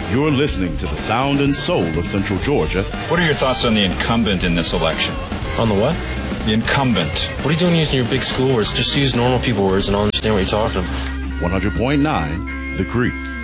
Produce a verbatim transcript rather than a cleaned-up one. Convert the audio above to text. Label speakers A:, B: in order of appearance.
A: You're listening to the sound and soul of Central Georgia.
B: What are your thoughts on the incumbent in this election?
C: On the what?
B: The incumbent.
C: What are you doing using your big school words? Just use normal people words and I'll understand what you're talking about.
A: one hundred point nine The Creek.